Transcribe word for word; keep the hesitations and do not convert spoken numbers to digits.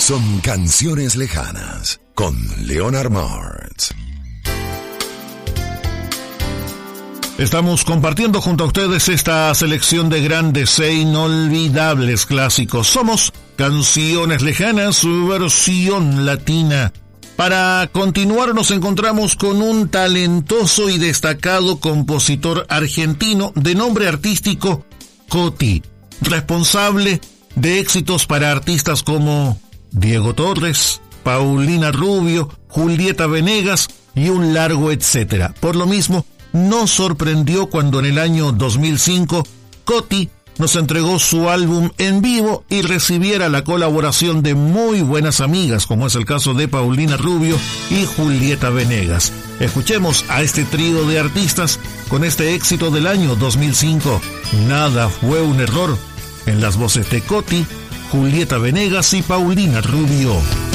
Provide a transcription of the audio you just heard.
Son canciones lejanas con Leonard Martz. Estamos compartiendo junto a ustedes esta selección de grandes e inolvidables clásicos. Somos Canciones Lejanas, su versión latina. Para continuar nos encontramos con un talentoso y destacado compositor argentino de nombre artístico Coti, responsable de éxitos para artistas como Diego Torres, Paulina Rubio, Julieta Venegas y un largo etcétera. Por lo mismo, nos sorprendió cuando en el año dos mil cinco Coti nos entregó su álbum en vivo y recibiera la colaboración de muy buenas amigas, como es el caso de Paulina Rubio y Julieta Venegas. Escuchemos a este trío de artistas con este éxito del año dos mil cinco, Nada fue un error, en las voces de Coti, Julieta Venegas y Paulina Rubio.